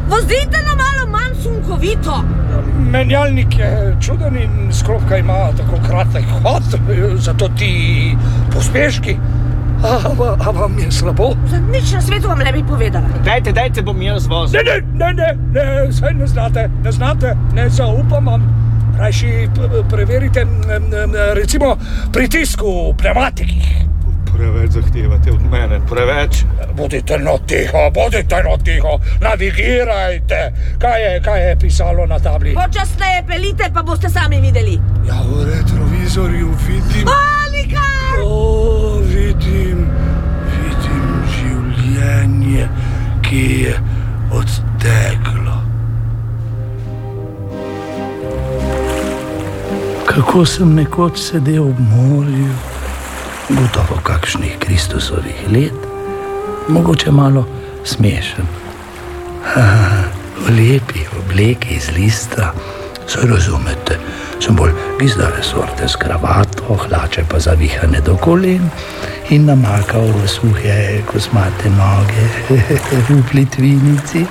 Vozite na malo manj sunkovito. Menjalnik je čuden in sklopka ima tako kratek hod, zato ti pospeški. A vam je slabo? Za nič na svetu vam ne bi povedala. Dajte, bom jaz vozil. Ne, saj ne znate, ne zaupam vam. Rajši preverite, recimo, pritisk v pneumatikih. Preveč zahtevate od mene, preveč. Bodite no tiho, navigirajte. Kaj je pisalo na tabli? Počasneje pelite, pa boste sami videli. Ja, v retrovizorju vidim... Monika! Vidim življenje, ki je odteklo. Kako sem nekoč sedel ob morju, gotovo kakšnih Kristusovih let, mogoče malo smešen. V lepi obleki iz lista, se razumete, sem bolj gizdave sorte s kravato, hlače pa zavihane do kolen in namakal v suhe kosmate noge v plitvinici.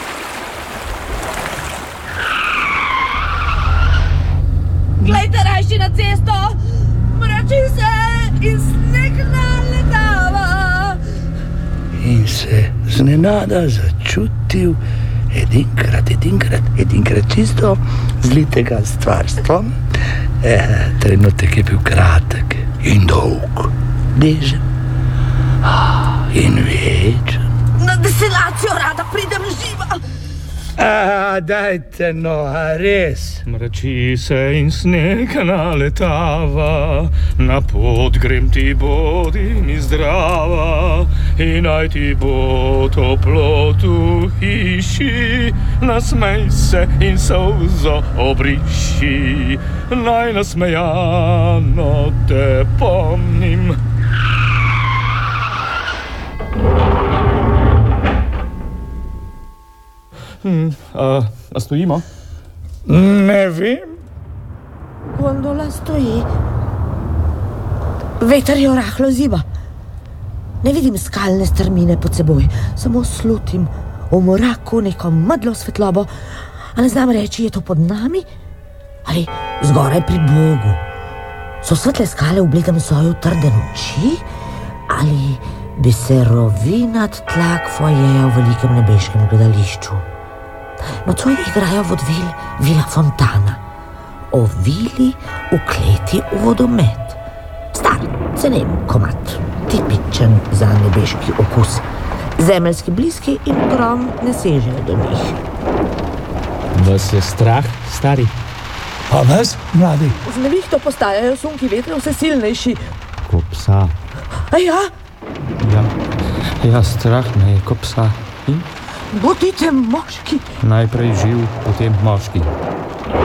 Glejte rajši na cesto, mrači se in sneg naletava. In se znenada začutil edinkrat čisto zlitega stvarstvom. Trenutek je bil kratek in dolg, dežen in večen. Na destilacijo rada pridem živa. Dajte no, res. Mrači se in sneg naletava, na pot grem ti bodi mi zdrava, in naj ti bo toplo tu hiši, nasmej se in solzo obriši, naj nasmejano te pomnim. A stojimo? Ne vem. Gondola stoji. Veter jo rahlo ziba. Ne vidim skalne strmine pod seboj, samo slutim v mraku neko medlo svetlobo, a ne znam reči, je to pod nami ali zgoraj pri Bogu. So svetle skale v bledem soju trde noči ali bi se rovinat tlak fojeja v velikem nebeškem gledališču. Nocoj igrajo vodvilj Vila Fontana, o vili v kleti v vodomet. Star, cenim komad, tipičen za nebeški okus. Zemeljski bliski in grom ne sežejo do njih. Vas je strah, stari? Pa vas, mladi? Z nevihto postajajo sunki vetra vse silnejši. Ko psa. A ja? Ja, strah me je ko psa. In? Bodite moški. Najprej živ, potem moški.